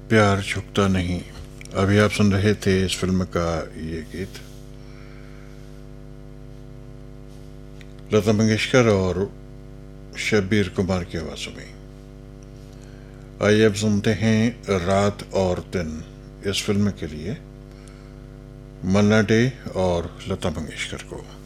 प्यार झुकता नहीं। अभी आप सुन रहे थे इस फिल्म का ये गीत लता मंगेशकर और शब्बीर कुमार की आवाज़ों में। आइए अब सुनते हैं रात और दिन इस फिल्म के लिए मन्ना डे और लता मंगेशकर को।